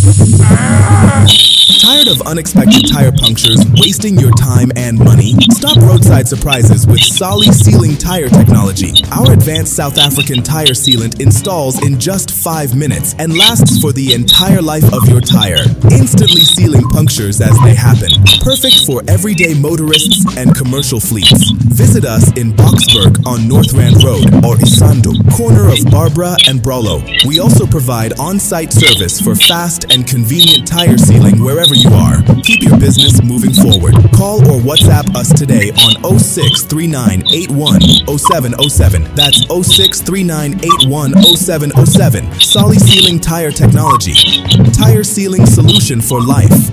Tired of unexpected tire punctures wasting your time and money? Stop roadside surprises with Solly Sealing Tire Technology. Our advanced South African tire sealant installs in just 5 minutes and lasts for the entire life of your tire, instantly sealing punctures as they happen. Perfect for everyday motorists and commercial fleets. Visit us in Boksburg on North Rand Road or Isando, corner of Barbara and Brolo. We also provide on-site service for fast and convenient tire sealing wherever you are. Keep your business moving forward. Call or WhatsApp us today on 0639810707. That's 0639810707. Solly Sealing Tire Technology. Tire sealing solution for life.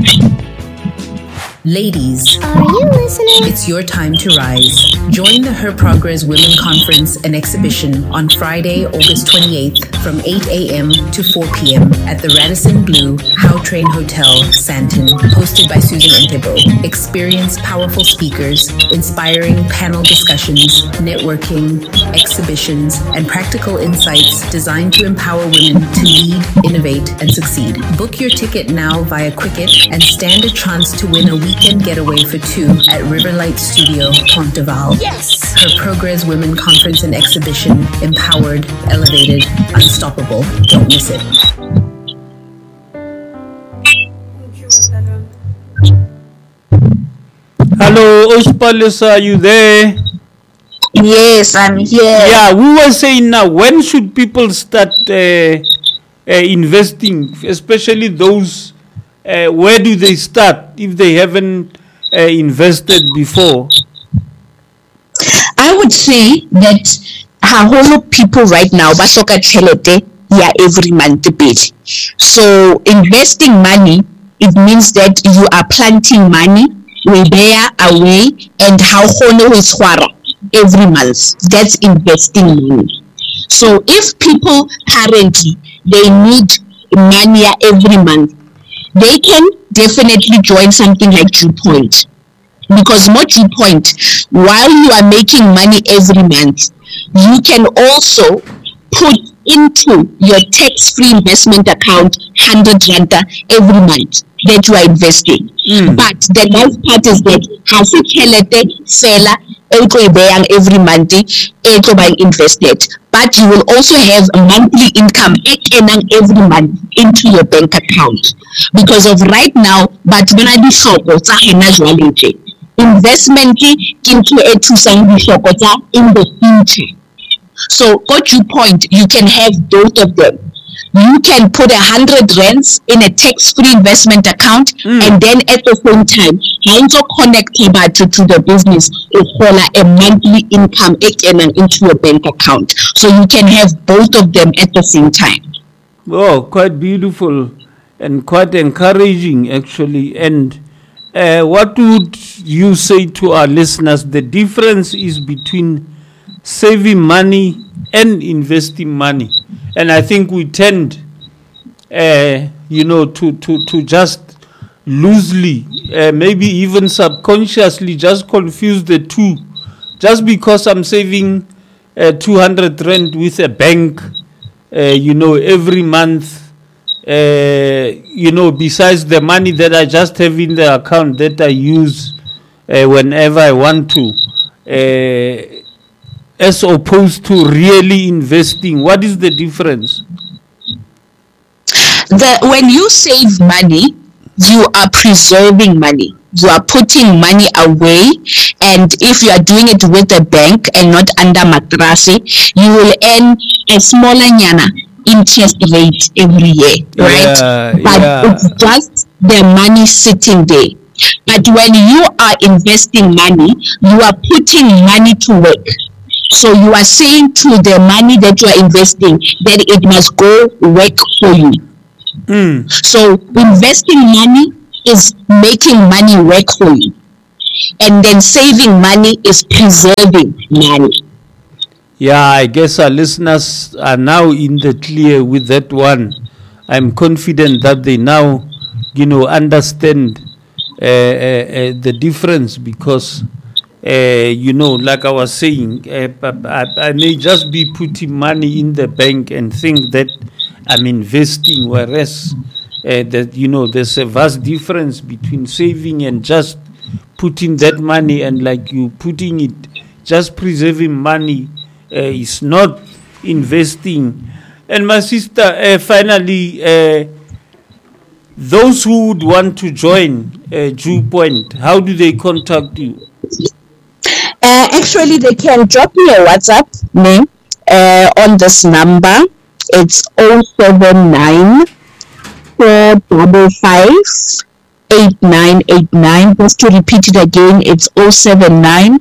Ladies, are you listening? It's your time to rise. Join the Her Progress Women Conference and Exhibition on Friday, August 28th from 8 a.m. to 4 p.m. at the Radisson Blu How Train Hotel, Sandton, hosted by Susan Entebo. Experience powerful speakers, inspiring panel discussions, networking, exhibitions, and practical insights designed to empower women to lead, innovate, and succeed. Book your ticket now via Quicket and stand a chance to win a weekend getaway for 2 at Riverlight Studio, Pont de Val. Yes! Her Progress Women Conference and Exhibition. Empowered, elevated, unstoppable. Don't miss it. Hello, Ospalus, are you there? Yes, I'm here. Yeah, we were saying now, when should people start investing, especially those, where do they start if they haven't invested before? I would say that whole people right now, basoka chelete, every month bit. So investing money, it means that you are planting money, we bear away, and how hono is every month. That's investing money. So if people currently they need money every month, they can definitely join something like Dewpoint. Because more Dewpoint, while you are making money every month, you can also put into your tax-free investment account 100 rand every month that you are investing. But the nice part is that has it fela every month buying invested. But you will also have a monthly income every month into your bank account. Because of right now, but investment into in the future. So got Dewpoint, you can have both of them. You can put 100 rands in a tax-free investment account, and then at the same time, also connect to the business or a monthly income into your bank account. So you can have both of them at the same time. Oh, quite beautiful and quite encouraging, actually. And what would you say to our listeners? The difference is between saving money and investing money. And I think we tend, to just loosely, maybe even subconsciously, just confuse the two. Just because I'm saving 200 rand with a bank, every month, besides the money that I just have in the account that I use whenever I want to, as opposed to really investing. What is the difference? When you save money, you are preserving money. You are putting money away, and if you are doing it with a bank and not under matrasi, you will earn a smaller interest rate every year, right? But it's just the money sitting there. But when you are investing money, you are putting money to work. So you are saying to the money that you are investing that it must go work for you. So investing money is making money work for you. And then saving money is preserving money. Yeah, I guess our listeners are now in the clear with that one. I'm confident that they now, understand the difference because, like I was saying, I may just be putting money in the bank and think that I'm investing, whereas that, there's a vast difference between saving and just putting that money, and like you putting it, just preserving money is not investing. And my sister, finally, those who would want to join Dew Point, how do they contact you? Actually, they can drop me a WhatsApp name on this number. It's 079 455 8989. Just to repeat it again, it's 079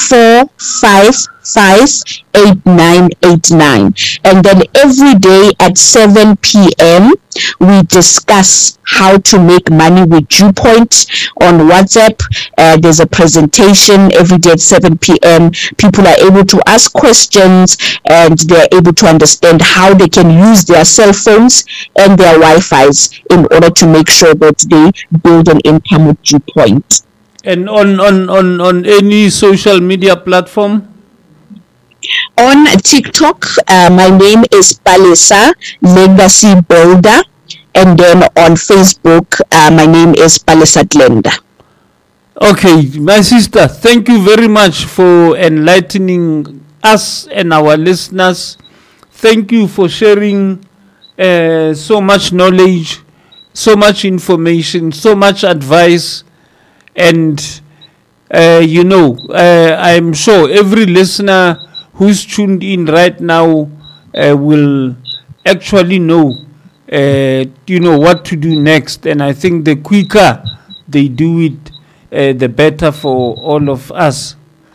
455 8989. And then every day at 7 p.m. we discuss how to make money with Dew Point on WhatsApp. There's a presentation every day at 7 p.m. People are able to ask questions and they're able to understand how they can use their cell phones and their Wi-Fi's in order to make sure that they build an income with Dew Point. And on any social media platform? On TikTok, my name is Palesa Legacy Builder, and then on Facebook, my name is Palesa Glenda. Okay, my sister, thank you very much for enlightening us and our listeners. Thank you for sharing so much knowledge, so much information, so much advice, and I'm sure every listener who's tuned in right now will actually know, what to do next. And I think the quicker they do it, the better for all of us.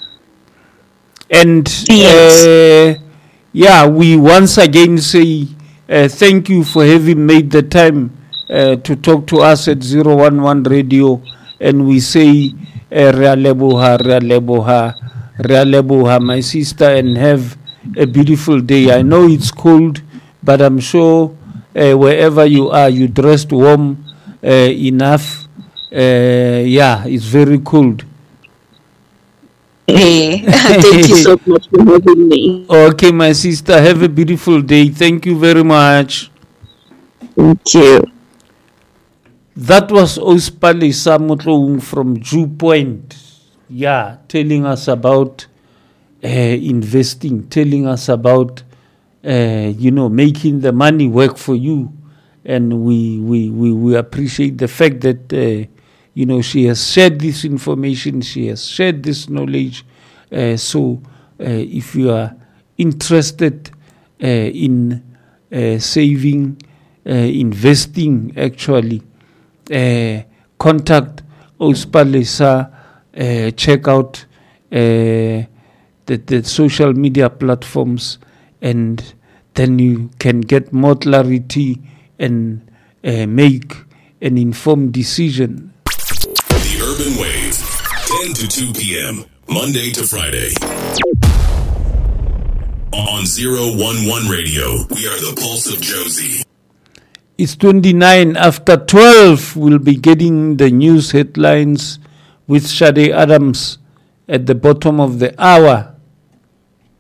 And Yes. we once again say thank you for having made the time to talk to us at 011 Radio. And we say Rea Leboha, my sister, and have a beautiful day. I know it's cold, but I'm sure wherever you are, you dressed warm enough. It's very cold. Hey, thank you so much for having me. Okay, my sister, have a beautiful day. Thank you very much. Thank you. That was Palesa Motloung from Dew Point. Telling us about investing, telling us about making the money work for you. And we appreciate the fact that she has shared this information, she has shared this knowledge. So if you are interested in saving, investing, actually, contact Palesa. Check out the social media platforms, and then you can get more clarity and make an informed decision. The Urban Wave, 10 to 2 p.m., Monday to Friday. On 011 Radio, we are the Pulse of Josie. It's 29 after 12. We'll be getting the news headlines with Shade Adams at the bottom of the hour.